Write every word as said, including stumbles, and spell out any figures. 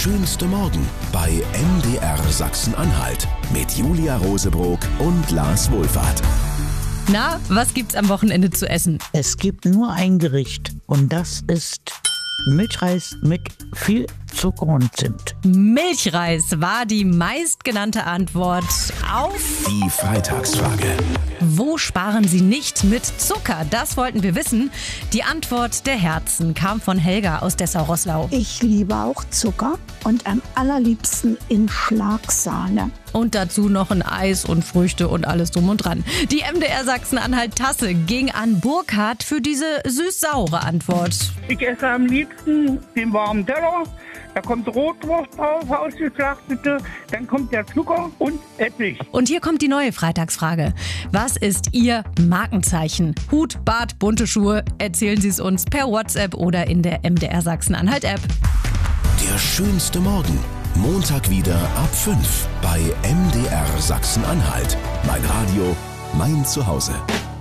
schönste Morgen bei M D R Sachsen-Anhalt mit Julia Rosebrock und Lars Wohlfahrt. Na, was gibt's am Wochenende zu essen? Es gibt nur ein Gericht und das ist Milchreis mit viel Zucker und Zimt. Milchreis war die meistgenannte Antwort auf... Die Freitagsfrage. Wo sparen Sie nicht mit Zucker? Das wollten wir wissen. Die Antwort der Herzen kam von Helga aus Dessau-Roßlau. Ich liebe auch Zucker und am allerliebsten in Schlagsahne. Und dazu noch ein Eis und Früchte und alles drum und dran. Die M D R Sachsen-Anhalt-Tasse ging an Burkhard für diese süß-saure Antwort. Ich esse am liebsten den warmen Teller. Da kommt Rotwurst drauf, ausgeschlachtete, dann kommt der Zucker und Essig. Und hier kommt die neue Freitagsfrage. Was ist Ihr Markenzeichen? Hut, Bart, bunte Schuhe? Erzählen Sie es uns per WhatsApp oder in der M D R Sachsen-Anhalt-App. Der schönste Morgen. Montag wieder ab fünf bei M D R Sachsen-Anhalt. Mein Radio, mein Zuhause.